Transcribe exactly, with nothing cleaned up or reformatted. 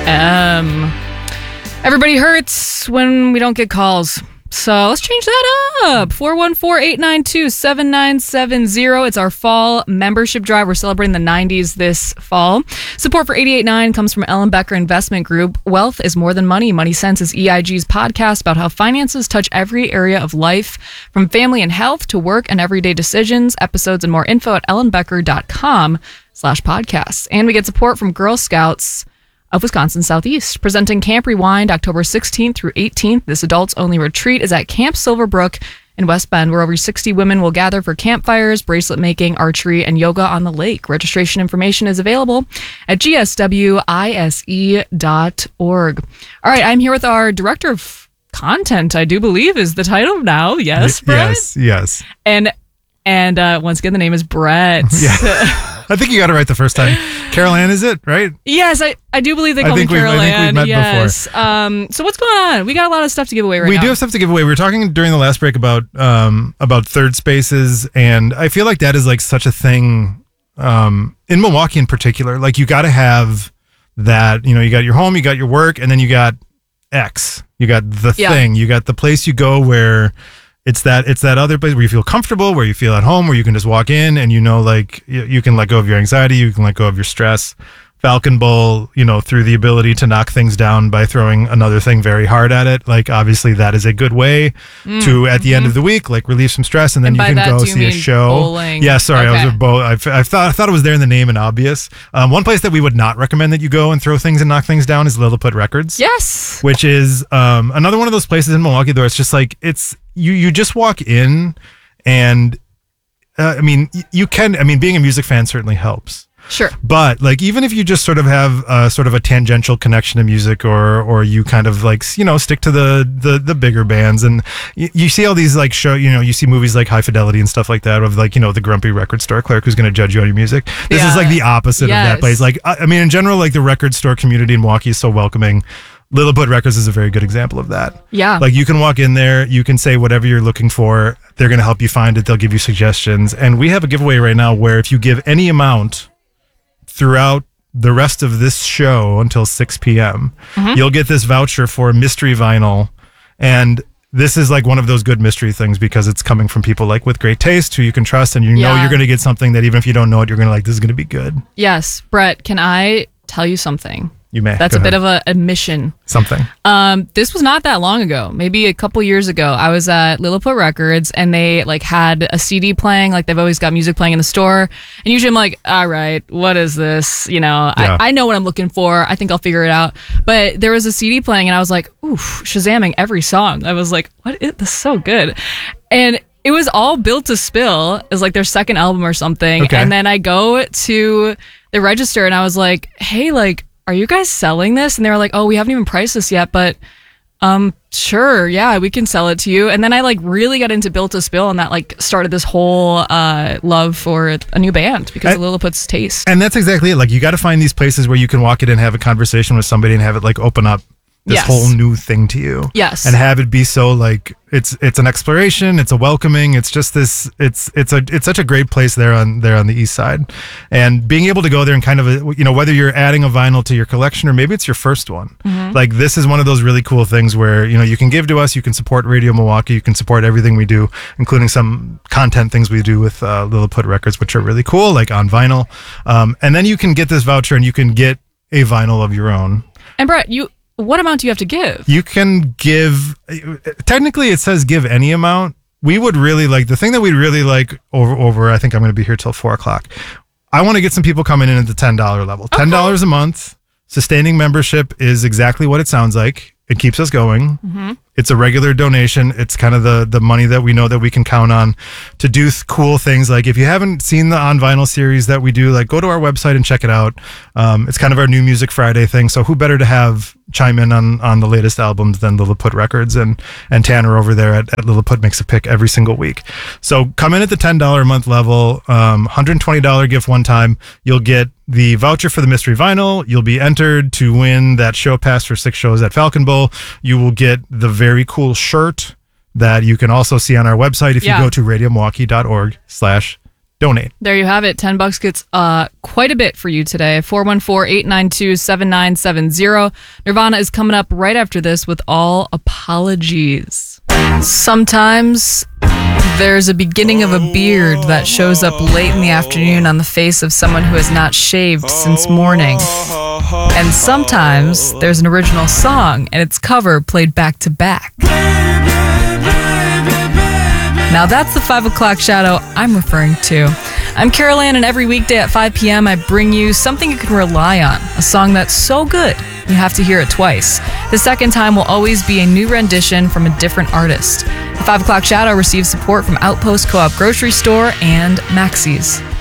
M. Everybody hurts when we don't get calls. So let's change that up. four one four, eight nine two, seven nine seven zero. It's our fall membership drive. We're celebrating the nineties this fall. Support for eighty-eight point nine comes from Ellen Becker Investment Group. Wealth is more than money. Money Sense is E I G's podcast about how finances touch every area of life, from family and health to work and everyday decisions. Episodes and more info at ellenbecker.com slash podcasts. And we get support from Girl Scouts of Wisconsin Southeast, presenting Camp Rewind October sixteenth through eighteenth. This adults-only retreat is at Camp Silverbrook in West Bend, where over sixty women will gather for campfires, bracelet making, archery, and yoga on the lake. Registration information is available at g s w i s e dot org. All right, I'm here with our director of content, I do believe is the title now. Yes, Brett? Yes, yes. And and uh, once again, the name is Brett. Yeah. I think you got it right the first time. Carol Ann, is it, right? Yes, I, I do believe they call me Carol Ann. I think we've met yes. before. Um, so what's going on? We got a lot of stuff to give away right we now. We do have stuff to give away. We were talking during the last break about um, about third spaces, and I feel like that is like such a thing um, in Milwaukee in particular. Like you got to have that, you know, you got your home, you got your work, and then you got X. You got the yeah. thing. You got the place you go where It's that it's that other place where you feel comfortable, where you feel at home, where you can just walk in and you know, like you, you can let go of your anxiety, you can let go of your stress. Falcon Bowl, you know, through the ability to knock things down by throwing another thing very hard at it. Like obviously that is a good way mm, to at the mm-hmm. end of the week, like relieve some stress, and then and you can go see a show. Bowling. Yeah, sorry, okay. I was a bowl. I, I thought I thought it was there in the name and obvious. Um, one place that we would not recommend that you go and throw things and knock things down is Lilliput Records. Yes, which is um, another one of those places in Milwaukee though. It's just like it's. You you just walk in, and uh, I mean you can. I mean, being a music fan certainly helps. Sure. But like even if you just sort of have uh, sort of a tangential connection to music, or or you kind of like you know stick to the the, the bigger bands, and you, you see all these like show you know you see movies like High Fidelity and stuff like that of like you know the grumpy record store clerk who's going to judge you on your music. This yeah. is like the opposite yes. of that place. Like I, I mean in general, like the record store community in Milwaukee is so welcoming. Lilliput Records is a very good example of that. Yeah. Like you can walk in there, you can say whatever you're looking for. They're going to help you find it. They'll give you suggestions. And we have a giveaway right now where if you give any amount throughout the rest of this show until six p.m., mm-hmm. you'll get this voucher for mystery vinyl. And this is like one of those good mystery things because it's coming from people like with great taste who you can trust, and you yeah. know you're going to get something that even if you don't know it, you're going to like, this is going to be good. Yes. Brett, can I tell you something? You may. That's Go a ahead. bit of a admission. Something. Um, this was not that long ago. Maybe a couple years ago. I was at Lilliput Records and they like had a C D playing. Like they've always got music playing in the store. And usually I'm like, all right, what is this? You know, yeah. I, I know what I'm looking for. I think I'll figure it out. But there was a C D playing and I was like, oof, Shazamming every song. I was like, what is this? Is so good. And it was all Built to Spill. Is like their second album or something. Okay. And then I go to the register and I was like, hey, like, are you guys selling this? And they were like, oh, we haven't even priced this yet, but um, sure, yeah, we can sell it to you. And then I like really got into Built to Spill, and that like started this whole uh, love for a new band because and, of Lilliput's taste. And that's exactly it. Like you got to find these places where you can walk in and have a conversation with somebody and have it like open up this yes. whole new thing to you. Yes. And have it be so like it's it's an exploration, it's a welcoming, it's just this it's it's a it's such a great place there on there on the east side. And being able to go there and kind of a, you know whether you're adding a vinyl to your collection or maybe it's your first one. Mm-hmm. Like this is one of those really cool things where you know you can give to us, you can support Radio Milwaukee, you can support everything we do, including some content things we do with uh, Lilliput Records, which are really cool, like on vinyl. Um, and then you can get this voucher and you can get a vinyl of your own. And Brett, you what amount do you have to give? You can give, technically it says give any amount. We would really like, the thing that we'd really like over, over I think I'm going to be here till four o'clock. I want to get some people coming in at the ten dollars level. ten dollars okay. a month. Sustaining membership is exactly what it sounds like. It keeps us going. Mm-hmm. It's a regular donation. It's kind of the the money that we know that we can count on to do th- cool things. Like if you haven't seen the On Vinyl series that we do, like go to our website and check it out. Um, it's kind of our new Music Friday thing. So who better to have chime in on on the latest albums than Lilliput Records, and and Tanner over there at, at Lilliput makes a pick every single week. So come in at the ten dollars a month level, um, one hundred twenty dollars gift one time. You'll get the voucher for the mystery vinyl. You'll be entered to win that show pass for six shows at Falcon Bowl. You will get the very cool shirt that you can also see on our website if yeah. you go to radio milwaukee dot org slash donate. There you have it. ten bucks gets uh, quite a bit for you today. four one four, eight nine two, seven nine seven zero. Nirvana is coming up right after this with All Apologies. Sometimes there's a beginning of a beard that shows up late in the afternoon on the face of someone who has not shaved since morning. And sometimes there's an original song and its cover played back to back. Now that's the five o'clock shadow I'm referring to. I'm Carol Ann, and every weekday at five p.m. I bring you something you can rely on, a song that's so good you have to hear it twice. The second time will always be a new rendition from a different artist. The five o'clock shadow receives support from Outpost Co-op Grocery Store and Maxey's.